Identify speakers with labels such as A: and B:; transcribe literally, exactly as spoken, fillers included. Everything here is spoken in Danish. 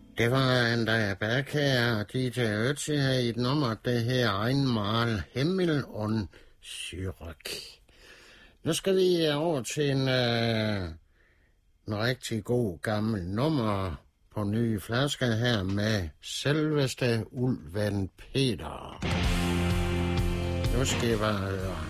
A: Det var Andrea Berg her, og D J Ötzi her i et nummer, det her Einmal Himmel und Zürich. Nu skal vi over til en, øh, en rigtig god gammel nummer på nye flasker her med selveste Ulven Peter. Nu skal jeg bare høre.